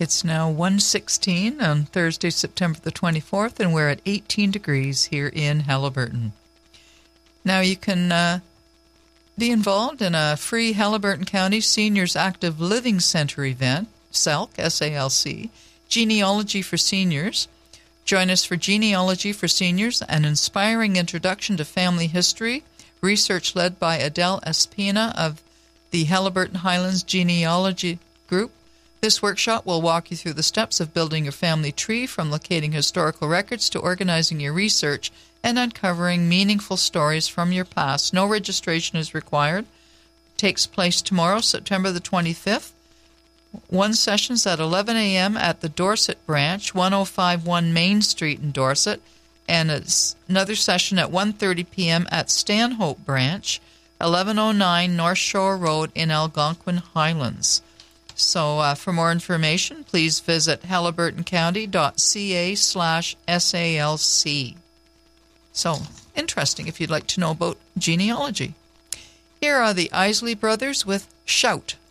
It's now 1:16 on Thursday, September the 24th, and we're at 18 degrees here in Haliburton. Now you can be involved in a free Haliburton County Seniors Active Living Center event, SALC, S-A-L-C, Genealogy for Seniors. Join us for Genealogy for Seniors, an inspiring introduction to family history, research led by Adele Espina of the Haliburton Highlands Genealogy Group. This workshop will walk you through the steps of building your family tree, from locating historical records to organizing your research and uncovering meaningful stories from your past. No registration is required. It takes place tomorrow, September the 25th. One session's at 11 a.m. at the Dorset branch, 1051 Main Street in Dorset, and it's another session at 1:30 p.m. at Stanhope branch, 1109 North Shore Road in Algonquin Highlands. So for more information, please visit haliburtoncounty.ca/SALC. So, interesting if you'd like to know about genealogy. Here are the Isley Brothers with Shout.